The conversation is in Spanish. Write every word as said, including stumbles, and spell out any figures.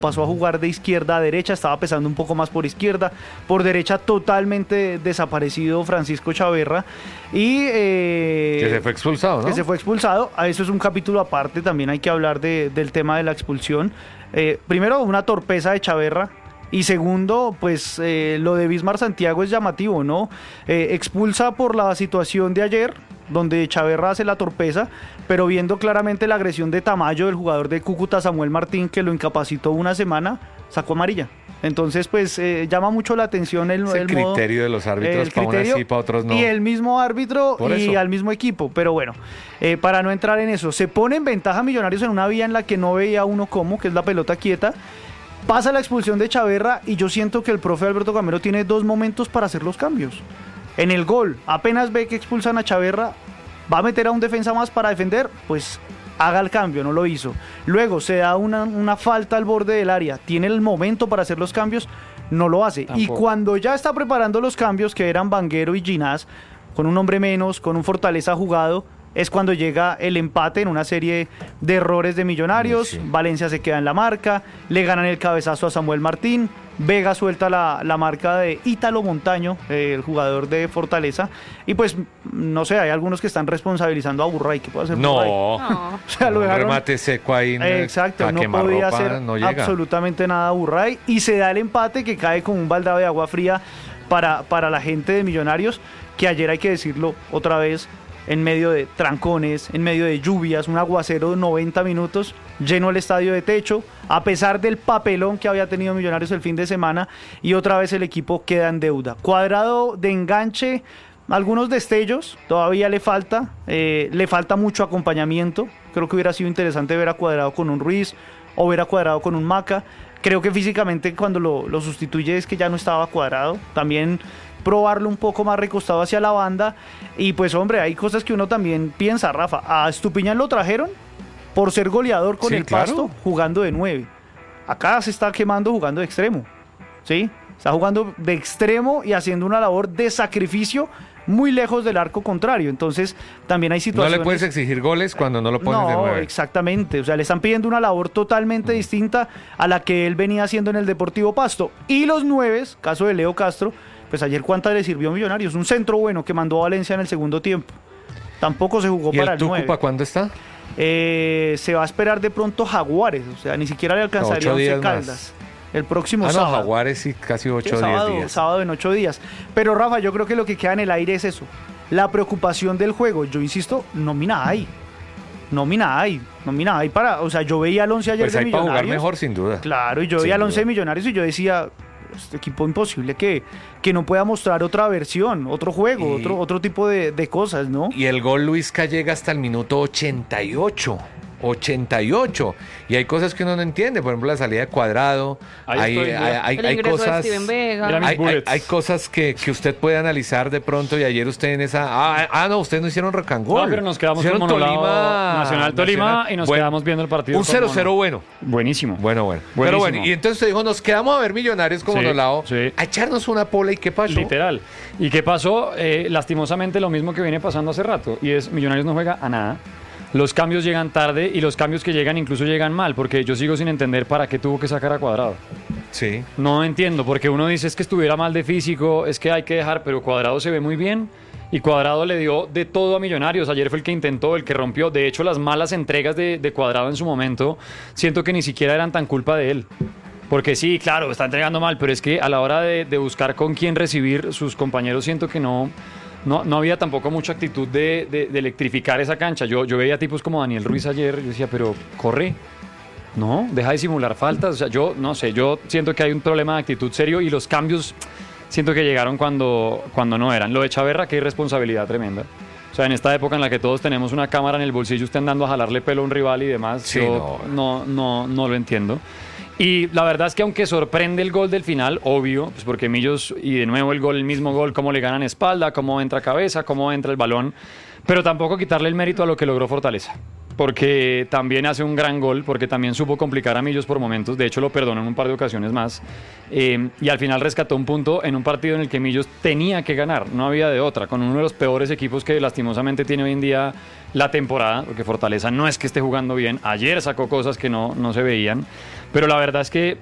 pasó a jugar de izquierda a derecha, estaba pesando un poco más por izquierda, por derecha totalmente desaparecido Francisco Chaverra y eh, que se fue expulsado, ¿no? Que se fue expulsado. A eso es un capítulo aparte, también hay que hablar de, del tema de la expulsión. Eh, primero, una torpeza de Chaverra. Y segundo, pues eh, lo de Bismar Santiago es llamativo, ¿no? Eh, expulsa por la situación de ayer, donde Chaverra hace la torpeza, pero viendo claramente la agresión de Tamayo, del jugador de Cúcuta, Samuel Martín, que lo incapacitó una semana, sacó amarilla. Entonces, pues eh, llama mucho la atención el, el, el criterio modo, de los árbitros, para unos sí, para otros no. Y el mismo árbitro Por y eso. al mismo equipo. Pero bueno, eh, para no entrar en eso, se pone en ventaja Millonarios en una vía en la que no veía uno cómo, que es la pelota quieta. Pasa la expulsión de Chaverra y yo siento que el profe Alberto Gamero tiene dos momentos para hacer los cambios. En el gol, apenas ve que expulsan a Chaverra, va a meter a un defensa más para defender, pues haga el cambio, no lo hizo. Luego se da una, una falta al borde del área, tiene el momento para hacer los cambios, no lo hace. Tampoco. Y cuando ya está preparando los cambios, que eran Vanguero y Ginás, con un hombre menos, con un Fortaleza jugado, es cuando llega el empate en una serie de errores de Millonarios. Sí. Valencia se queda en la marca, le ganan el cabezazo a Samuel Martín, Vega suelta la, la marca de Ítalo Montaño, eh, el jugador de Fortaleza, y pues, no sé, hay algunos que están responsabilizando a Burray. ¿Qué puede hacer no. Burray? No, o sea, lo dejaron, un remate seco ahí. Eh, exacto, no podía ropa, hacer no absolutamente nada a Burray, y se da el empate que cae como un baldado de agua fría para, para la gente de Millonarios, que ayer, hay que decirlo otra vez, en medio de trancones, en medio de lluvias, un aguacero de noventa minutos, lleno el estadio de techo, a pesar del papelón que había tenido Millonarios el fin de semana, y otra vez el equipo queda en deuda. Cuadrado de enganche, algunos destellos, todavía le falta, eh, le falta mucho acompañamiento. Creo que hubiera sido interesante ver a Cuadrado con un Ruiz, o ver a Cuadrado con un Maca. Creo que físicamente cuando lo, lo sustituye es que ya no estaba Cuadrado, también probarlo un poco más recostado hacia la banda. Y pues hombre, hay cosas que uno también piensa, Rafa. A Estupiñán lo trajeron por ser goleador con sí, el claro. Pasto, jugando de nueve. Acá se está quemando jugando de extremo, ¿sí? Está jugando de extremo y haciendo una labor de sacrificio muy lejos del arco contrario. Entonces también hay situaciones... No le puedes exigir goles cuando no lo pones no, de nueve. Exactamente, o sea, le están pidiendo una labor totalmente mm. distinta a la que él venía haciendo en el Deportivo Pasto. Y los nueves, caso de Leo Castro, pues ayer cuánta le sirvió a Millonarios, un centro bueno que mandó a Valencia en el segundo tiempo. Tampoco se jugó ¿Y para el el nueve. Tucu para cuándo está? Eh, se va a esperar de pronto Jaguares, o sea, ni siquiera le alcanzaría no, Once Caldas. El próximo ah, sábado. No, Jaguares sí, casi ocho o sí, diez días. Sábado en ocho días. Pero Rafa, yo creo que lo que queda en el aire es eso. La preocupación del juego. Yo insisto, nómina hay. Nómina hay. Nómina hay para... O sea, yo veía al once ayer pues de hay Millonarios. Para jugar mejor, sin duda. Claro, y yo veía al once de Millonarios y yo decía... Este equipo imposible que, que no pueda mostrar otra versión, otro juego, y, otro, otro tipo de, de cosas, ¿no? Y el gol Luisca llega hasta el minuto ochenta y ocho. ochenta y ocho. Y hay cosas que uno no entiende, por ejemplo la salida de Cuadrado, hay, hay, hay, hay cosas hay, hay, hay cosas que, que usted puede analizar de pronto, y ayer usted en esa ah, ah no, ustedes no hicieron recangol. No, pero nos quedamos con Tolima, Nacional Tolima Nacional. Y nos bueno, quedamos viendo el partido. Un cero cero bueno. Buenísimo. Bueno, bueno. Buenísimo. Pero bueno, y entonces usted dijo, nos quedamos a ver Millonarios como sí, nos lado, sí. a echarnos una pola. ¿Y qué pasó? Literal. ¿Y qué pasó? Eh, lastimosamente lo mismo que viene pasando hace rato, y es Millonarios no juega a nada. Los cambios llegan tarde, y los cambios que llegan incluso llegan mal, porque yo sigo sin entender para qué tuvo que sacar a Cuadrado. Sí. No entiendo, porque uno dice es que estuviera mal de físico, es que hay que dejar, pero Cuadrado se ve muy bien, y Cuadrado le dio de todo a Millonarios. Ayer fue el que intentó, el que rompió. De hecho, las malas entregas de, de Cuadrado en su momento, siento que ni siquiera eran tan culpa de él. Porque sí, claro, está entregando mal, pero es que a la hora de, de buscar con quién recibir, sus compañeros siento que no... No, no había tampoco mucha actitud de, de, de electrificar esa cancha. Yo, yo veía tipos como Daniel Ruiz ayer, yo decía, pero corre, no, deja de simular faltas. O sea, yo no sé, yo siento que hay un problema de actitud serio, y los cambios siento que llegaron cuando, cuando no eran. Lo de Chaverra, que hay responsabilidad tremenda. O sea, en esta época en la que todos tenemos una cámara en el bolsillo, usted andando a jalarle pelo a un rival y demás, sí, yo no. No, no, no lo entiendo. Y la verdad es que aunque sorprende el gol del final, obvio, pues porque Millos, y de nuevo el gol, el mismo gol, cómo le ganan espalda, cómo entra cabeza, cómo entra el balón, pero tampoco quitarle el mérito a lo que logró Fortaleza. porque también hace un gran gol, porque también supo complicar a Millos por momentos, de hecho lo perdonó en un par de ocasiones más, eh, y al final rescató un punto en un partido en el que Millos tenía que ganar, no había de otra, con uno de los peores equipos que lastimosamente tiene hoy en día la temporada, porque Fortaleza no es que esté jugando bien, ayer sacó cosas que no, no se veían, pero la verdad es que